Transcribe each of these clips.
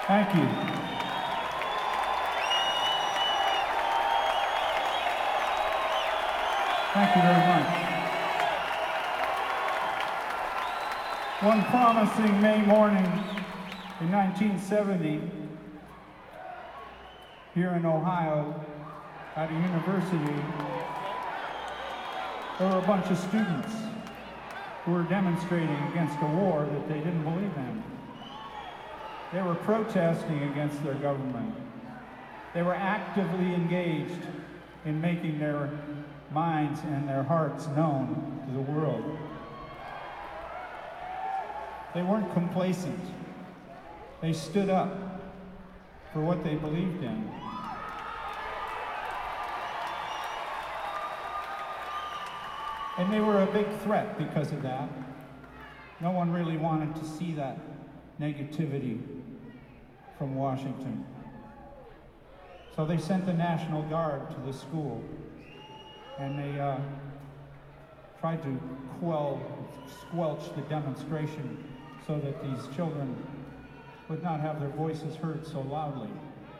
Thank you. Thank you very much. One promising May morning in 1970, here in Ohio, at a university, there were a bunch of students who were demonstrating against a war that they didn't believe in. They were protesting against their government. They were actively engaged in making their minds and their hearts known to the world. They weren't complacent. They stood up for what they believed in. And they were a big threat because of that. No one really wanted to see that negativity from Washington. So they sent the National Guard to the school, and they tried to squelch the demonstration so that these children would not have their voices heard so loudly.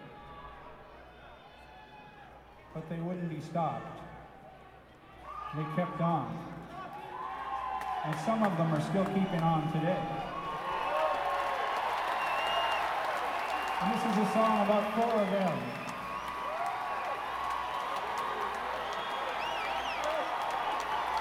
But they wouldn't be stopped. They kept on. And some of them are still keeping on today. And this is a song about 4 of them.